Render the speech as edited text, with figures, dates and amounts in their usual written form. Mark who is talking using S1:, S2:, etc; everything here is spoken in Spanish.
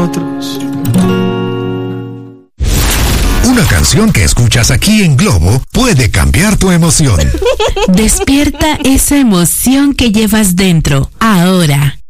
S1: Una canción que escuchas aquí en Globo puede cambiar tu emoción.
S2: Despierta esa emoción que llevas dentro, ahora.